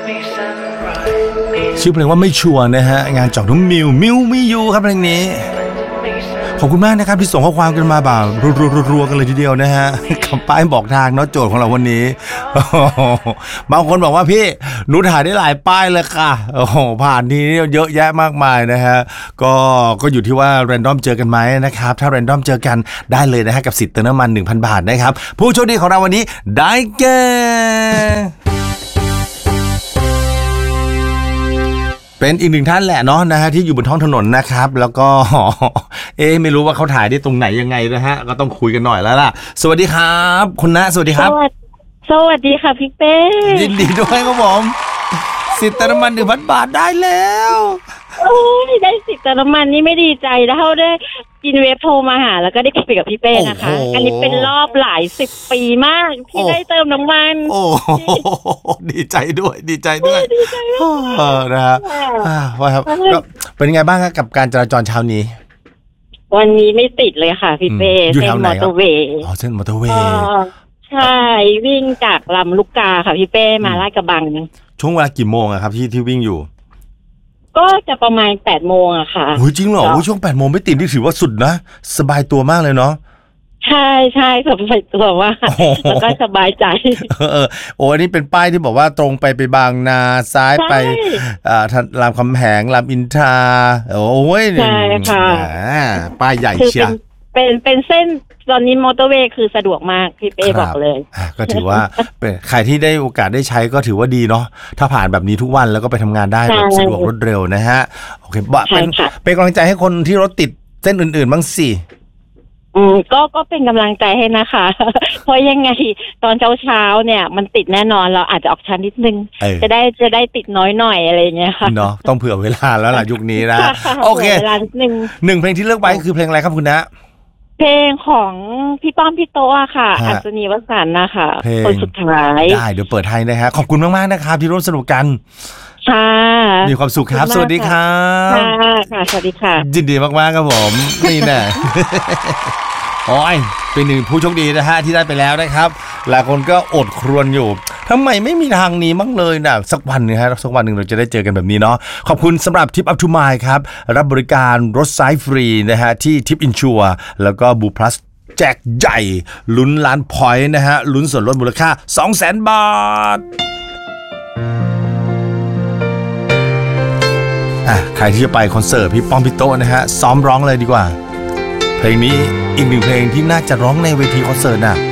ชื่อเพลงว่าไม่ชัวร์นะฮะงานจากน้องมิวไม่อยู่ครับเพลงนี้ขอบคุณมากนะครับที่ส่งข้อความกันมาแบบรัวๆกันเลยทีเดียวนะฮะกับป้ายบอกทางเนาะโจทย์ของเราวันนี้บางคนบอกว่าพี่หนูถ่ายได้หลายป้ายเลยค่ะโอ้โหผ่านทีนี้เยอะแยะมากมายนะฮะก็อยู่ที่ว่าแรนดอมเจอกันไหมนะครับถ้าแรนดอมเจอกันได้เลยนะฮะกับสิทธิ์เติมน้ำมัน 1,000 บาทนะครับผู้โชคดีของเราวันนี้ได้แก่เป็นอีกหนึ่งท่านแหละเนาะนะฮะที่อยู่บนท้องถนนนะครับแล้วก็ไม่รู้ว่าเขาถ่ายได้ตรงไหนยังไงนะฮะก็ต้องคุยกันหน่อยแล้วล่ะสวัสดีครับคุณณสวัสดีครับสวัสดีค่ะพี่เป้ยินดีด้วยครับผมสิทธิ์เติมน้ำมัน 1,000 บาทได้แล้วโอ้ยได้สิทธิ์เติมน้ำมันนี่ไม่ดีใจแล้วเขาได้กินเวฟโทรมาหาแล้วก็ได้คุยกับพี่เป้นะคะอันนี้เป็นรอบหลาย10 ปีมากที่ได้เติมน้ำมันโอ้ดีใจด้วยนะฮะว่าครับเป็นไงบ้างกับการจราจรเช้านี้วันนี้ไม่ติดเลยค่ะพี่เป้เส้นมอเตอร์เวย์เส้นมอเตอร์เวย์ใช่วิ่งจากลำลูกกาค่ะพี่เป้มาลาดกระบังช่วงเวลากี่โมงอะครับที่วิ่งอยู่ก็จะประมาณ8 โมงอะค่ะโอ้ยจริงเหรอช่วง8 โมงไม่ติดนี่ถือว่าสุดนะสบายตัวมากเลยเนาะใช่สบายตัวว่าแล้วก็สบายใจโอ้อันนี้เป็นป้ายที่บอกว่าตรงไปบางนาซ้ายไปรามคำแหงรามอินทราโอ้ยใช่ค่ะป้ายใหญ่เชียวเป็นเส้นตอนนี้มอเตอร์เวย์คือสะดวกมากพี่เป้บอกเลยก็ถือว่าเป็นใครที่ได้โอกาสได้ใช้ก็ถือว่าดีเนาะถ้าผ่านแบบนี้ทุกวันแล้วก็ไปทำงานได้แบบสะดวกรวดเร็วนะฮะโอเคเป็นกำลังใจให้คนที่รถติดเส้นอื่นๆบ้างสิก็เป็นกำลังใจให้นะคะเพราะยังไงตอนเช้าเนี่ยมันติดแน่นอนเราอาจจะออกช้านิดนึงจะได้ติดน้อยหน่อยอะไรอย่างเงี้ยค่ะเนาะต้องเผื่อเวลาแล้วล่ะยุคนี้นะโอเคเวลานิดนึง 1เพลงที่เลือกไว้คือเพลงอะไรครับคุณณเพลงของพี่ป้อมพี่โตะค่ะอัศนีวสันต์นะคะคนสุดท้ายได้เดี๋ยวเปิดให้นะฮะขอบคุณมากๆนะครับที่ร่วมสนุกกันค่ะมีความสุขครับสวัสดีครับค่ะสวัสดีค่ะยินดีมากๆครับผมนี่แน่โอ้ยเป็นหนึ่งผู้โชคดีนะฮะที่ได้ไปแล้วนะครับหลายคนก็อดครวญอยู่ทำไมไม่มีทางนี้มั้งเลยนะสักวันนึงฮะสักวันนึงเราจะได้เจอกันแบบนี้เนาะขอบคุณสำหรับทิปอัพทูมายครับรับบริการรถไซส์ฟรีนะฮะที่ทิปอินชัวร์แล้วก็บูพลัสแจกใหญ่ลุ้นล้านพอยต์นะฮะลุ้นส่วนลดมูลค่า 200,000 บาทใครที่จะไปคอนเสิร์ตพี่ป้อมพี่โตะนะฮะซ้อมร้องเลยดีกว่าเพลงนี้อีกหนึ่งเพลงที่น่าจะร้องในเวทีคอนเสิร์ตน่ะ